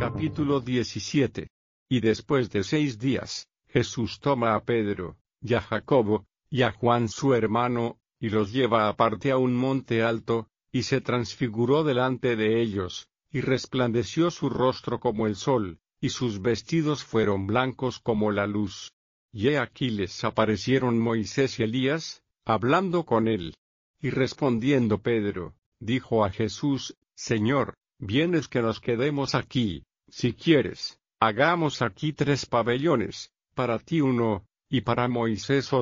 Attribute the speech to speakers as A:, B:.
A: Capítulo 17. Y después de 6 días, Jesús toma a Pedro, y a Jacobo, y a Juan su hermano, y los lleva aparte a un monte alto, y se transfiguró delante de ellos, y resplandeció su rostro como el sol, y sus vestidos fueron blancos como la luz. Y he aquí les aparecieron Moisés y Elías, hablando con él. Y respondiendo Pedro, dijo a Jesús: Señor, bien es que nos quedemos aquí. Si quieres, hagamos aquí 3 pabellones, para ti uno, y para Moisés otro